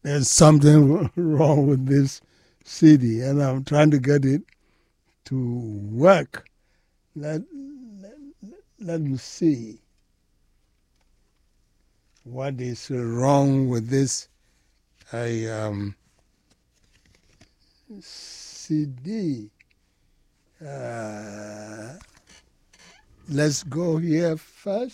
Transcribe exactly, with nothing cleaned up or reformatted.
there's something wrong with this C D, and I'm trying to get it to work. Let, let, let me see what is wrong with this I, um, C D. Uh, let's go here first.